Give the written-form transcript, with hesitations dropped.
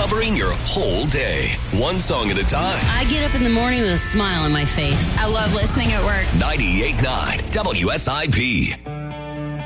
covering your whole day. One song at a time. I get up in the morning with a smile on my face. I love listening at work. 98.9 WSIP.